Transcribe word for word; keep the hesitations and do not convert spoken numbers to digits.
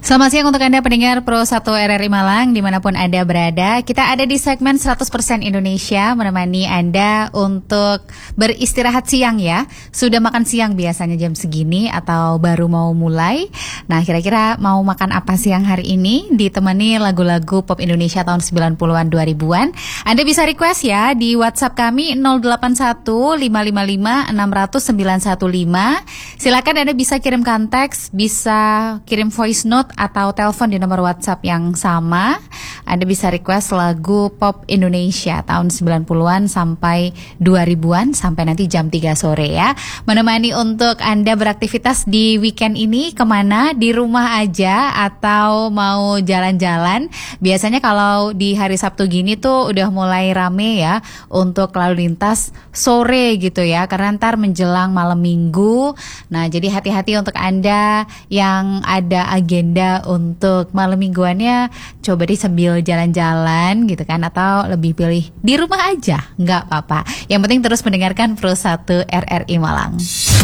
Selamat siang untuk Anda pendengar Pro satu R R I Malang dimanapun Anda berada. Kita ada di segmen seratus persen Indonesia menemani Anda untuk beristirahat siang ya. Sudah makan siang biasanya jam segini atau baru mau mulai. Nah kira-kira mau makan apa siang hari ini? Ditemani lagu-lagu pop Indonesia tahun sembilan puluhan dua ribuan. Anda bisa request ya di WhatsApp kami nol delapan satu lima lima lima enam nol nol sembilan satu lima. Silakan Anda bisa kirimkan teks, bisa kirim voice note atau telepon di nomor WhatsApp yang sama. Anda bisa request lagu pop Indonesia tahun sembilan puluhan sampai dua ribuan sampai nanti jam tiga sore ya. Menemani untuk Anda beraktivitas di weekend ini kemana? Di rumah aja atau mau jalan-jalan? Biasanya kalau di hari Sabtu gini tuh udah mulai rame ya untuk lalu lintas sore gitu ya, karena ntar menjelang malam minggu. Nah jadi hati-hati untuk Anda yang ada agenda untuk malam mingguannya, coba deh sambil jalan-jalan gitu kan, atau lebih pilih di rumah aja, nggak apa-apa. Yang penting terus mendengarkan Pro satu R R I Malang.